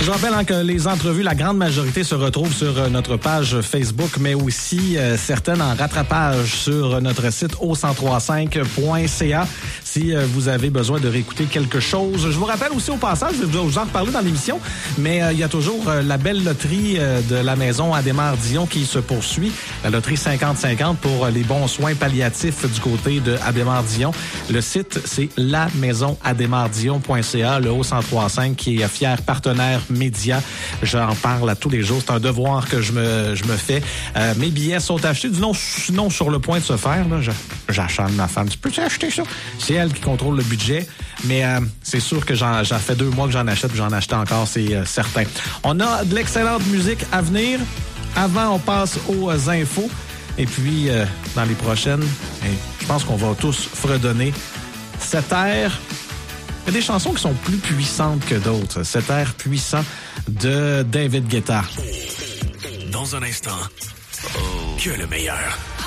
Je rappelle que les entrevues, la grande majorité se retrouvent sur notre page Facebook, mais aussi certaines en rattrapage sur notre site au1035.ca si vous avez besoin de réécouter quelque chose. Je vous rappelle aussi au passage, je vais vous en reparler dans l'émission, mais il y a toujours la belle loterie de la maison Adhémar-Dion qui se poursuit. La loterie 50-50 pour les bons soins palliatifs du côté de Adhémar-Dion. Le site, c'est lamaisonadhémardion.ca, le Haut-1035 qui est fier partenaire média. J'en parle à tous les jours. C'est un devoir que je me fais. Mes billets sont achetés. Sinon, sur le point de se faire, là, j'achète ma femme. Tu peux acheter ça? C'est elle qui contrôle le budget. Mais c'est sûr que j'en fait 2 mois que j'en achète, puis j'en achète encore, c'est certain. On a de l'excellente musique à venir. Avant, on passe aux infos. Et puis, dans les prochaines, je pense qu'on va tous fredonner cet air. Il y a des chansons qui sont plus puissantes que d'autres. Cet air puissant de David Guetta. Dans un instant, que le meilleur.